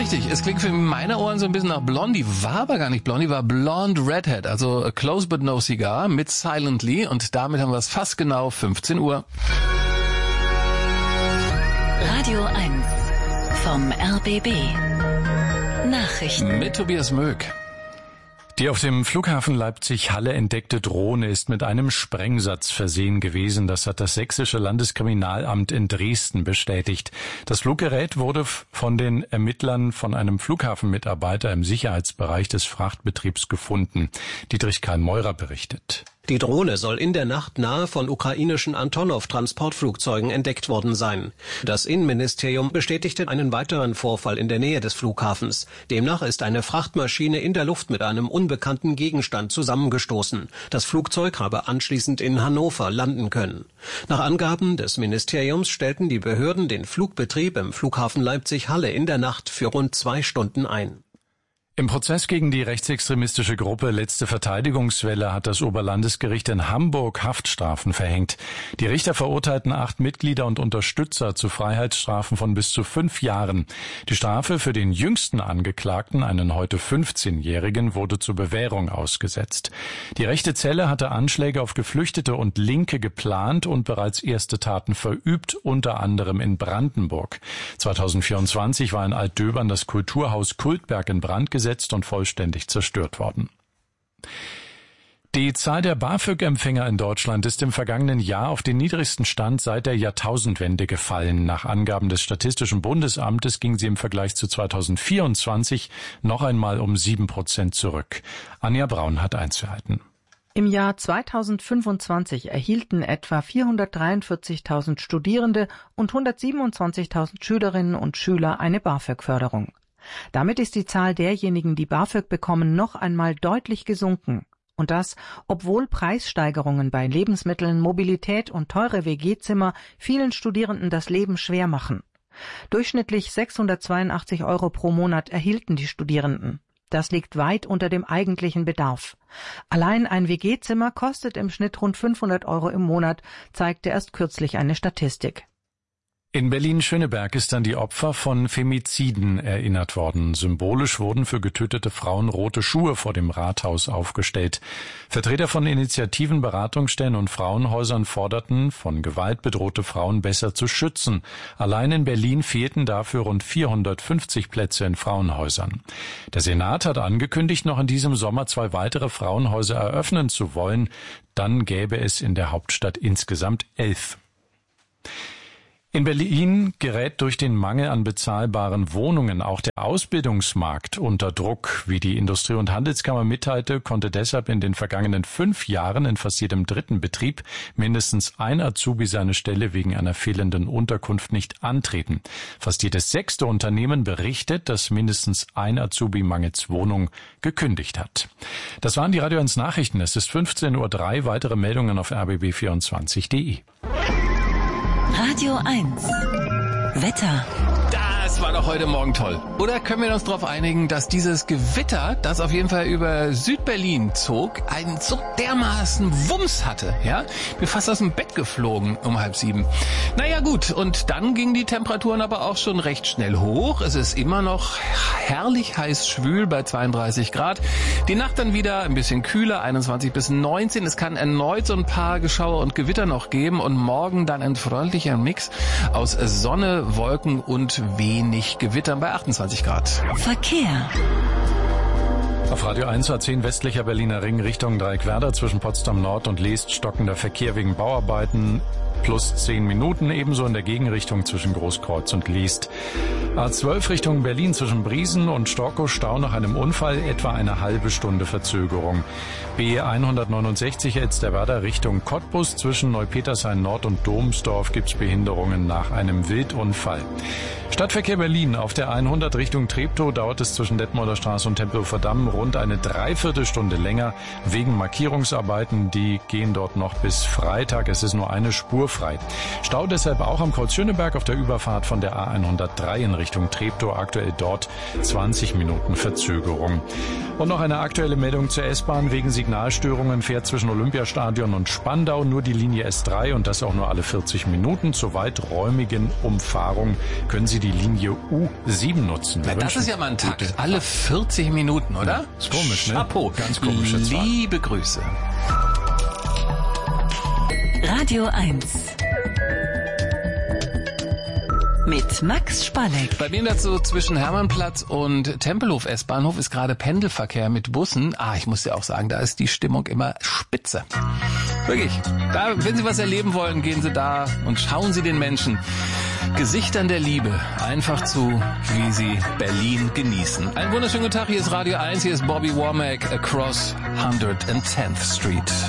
Richtig, es klingt für meine Ohren so ein bisschen nach Blondie, war aber gar nicht Blondie, war Blonde Redhead, also A Close But No Cigar mit Silently und damit haben wir es fast genau 15 Uhr. Radio 1 vom RBB. Nachrichten mit Tobias Möck. Die auf dem Flughafen Leipzig-Halle entdeckte Drohne ist mit einem Sprengsatz versehen gewesen. Das hat das Sächsische Landeskriminalamt in Dresden bestätigt. Das Fluggerät wurde von den Ermittlern von einem Flughafenmitarbeiter im Sicherheitsbereich des Frachtbetriebs gefunden. Dietrich Karl Meurer berichtet. Die Drohne soll in der Nacht nahe von ukrainischen Antonov-Transportflugzeugen entdeckt worden sein. Das Innenministerium bestätigte einen weiteren Vorfall in der Nähe des Flughafens. Demnach ist eine Frachtmaschine in der Luft mit einem unbekannten Gegenstand zusammengestoßen. Das Flugzeug habe anschließend in Hannover landen können. Nach Angaben des Ministeriums stellten die Behörden den Flugbetrieb im Flughafen Leipzig-Halle in der Nacht für rund 2 Stunden ein. Im Prozess gegen die rechtsextremistische Gruppe Letzte Verteidigungswelle hat das Oberlandesgericht in Hamburg Haftstrafen verhängt. Die Richter verurteilten 8 Mitglieder und Unterstützer zu Freiheitsstrafen von bis zu 5 Jahren. Die Strafe für den jüngsten Angeklagten, einen heute 15-Jährigen, wurde zur Bewährung ausgesetzt. Die rechte Zelle hatte Anschläge auf Geflüchtete und Linke geplant und bereits erste Taten verübt, unter anderem in Brandenburg. 2024 war in Altdöbern das Kulturhaus Kultberg in Brand gesetzt und vollständig zerstört worden. Die Zahl der BAföG-Empfänger in Deutschland ist im vergangenen Jahr auf den niedrigsten Stand seit der Jahrtausendwende gefallen. Nach Angaben des Statistischen Bundesamtes ging sie im Vergleich zu 2024 noch einmal um 7% zurück. Anja Braun hat Einzelheiten. Im Jahr 2025 erhielten etwa 443.000 Studierende und 127.000 Schülerinnen und Schüler eine BAföG-Förderung. Damit ist die Zahl derjenigen, die BAföG bekommen, noch einmal deutlich gesunken. Und das, obwohl Preissteigerungen bei Lebensmitteln, Mobilität und teure WG-Zimmer vielen Studierenden das Leben schwer machen. Durchschnittlich 682 € pro Monat erhielten die Studierenden. Das liegt weit unter dem eigentlichen Bedarf. Allein ein WG-Zimmer kostet im Schnitt rund 500 € im Monat, zeigte erst kürzlich eine Statistik. In Berlin-Schöneberg ist an die Opfer von Femiziden erinnert worden. Symbolisch wurden für getötete Frauen rote Schuhe vor dem Rathaus aufgestellt. Vertreter von Initiativen, Beratungsstellen und Frauenhäusern forderten, von Gewalt bedrohte Frauen besser zu schützen. Allein in Berlin fehlten dafür rund 450 Plätze in Frauenhäusern. Der Senat hat angekündigt, noch in diesem Sommer 2 weitere Frauenhäuser eröffnen zu wollen. Dann gäbe es in der Hauptstadt insgesamt 11. In Berlin gerät durch den Mangel an bezahlbaren Wohnungen auch der Ausbildungsmarkt unter Druck. Wie die Industrie- und Handelskammer mitteilte, konnte deshalb in den vergangenen 5 Jahren in fast jedem 3. Betrieb mindestens ein Azubi seine Stelle wegen einer fehlenden Unterkunft nicht antreten. Fast jedes 6. Unternehmen berichtet, dass mindestens ein Azubi mangels Wohnung gekündigt hat. Das waren die Radio 1 Nachrichten. Es ist 15:03 Uhr. Weitere Meldungen auf rbb24.de. Radio 1 Wetter. Das war doch heute Morgen toll. Oder können wir uns darauf einigen, dass dieses Gewitter, das auf jeden Fall über Südberlin zog, einen so dermaßen Wumms hatte, ja? Ich bin fast aus dem Bett geflogen um 6:30. Naja gut, und dann gingen die Temperaturen aber auch schon recht schnell hoch. Es ist immer noch herrlich heiß schwül bei 32 Grad. Die Nacht dann wieder ein bisschen kühler, 21 bis 19. Es kann erneut so ein paar Geschauer und Gewitter noch geben und morgen dann ein freundlicher Mix aus Sonne, Wolken und wenig Gewittern bei 28 Grad. Verkehr. Auf Radio 1 A10 westlicher Berliner Ring Richtung Dreieckwerder zwischen Potsdam Nord und Leest stockender Verkehr wegen Bauarbeiten. Plus 10 Minuten, ebenso in der Gegenrichtung zwischen Großkreuz und Leest. A12 Richtung Berlin zwischen Briesen und Storkow Stau nach einem Unfall, etwa eine halbe Stunde Verzögerung. B169 Elsterwerda Richtung Cottbus zwischen Neupetershain Nord und Domsdorf gibt's Behinderungen nach einem Wildunfall. Stadtverkehr Berlin. Auf der 100 Richtung Treptow dauert es zwischen Detmolder Straße und Tempelhofer Damm rund eine Dreiviertelstunde länger wegen Markierungsarbeiten. Die gehen dort noch bis Freitag. Es ist nur eine Spur frei. Stau deshalb auch am Kreuz Schöneberg auf der Überfahrt von der A103 in Richtung Treptow. Aktuell dort 20 Minuten Verzögerung. Und noch eine aktuelle Meldung zur S-Bahn. Wegen Signalstörungen fährt zwischen Olympiastadion und Spandau nur die Linie S3 und das auch nur alle 40 Minuten. Zur weiträumigen Umfahrung können Sie die Linie U7 nutzen. Na, das ist ja mal ein Takt. Alle 40 Minuten, oder? Ja, ist komisch, ne? Chapeau. Ganz komische Zahl. Liebe Grüße. Radio 1 mit Max Spalleck. Bei mir dazu zwischen Hermannplatz und Tempelhof S-Bahnhof ist gerade Pendelverkehr mit Bussen. Ich muss ja auch sagen, da ist die Stimmung immer spitze. Wirklich. Da, wenn Sie was erleben wollen, gehen Sie da und schauen Sie den Menschen Gesichtern der Liebe einfach zu, wie sie Berlin genießen. Einen wunderschönen guten Tag, hier ist Radio 1, hier ist Bobby Womack, Across 110th Street.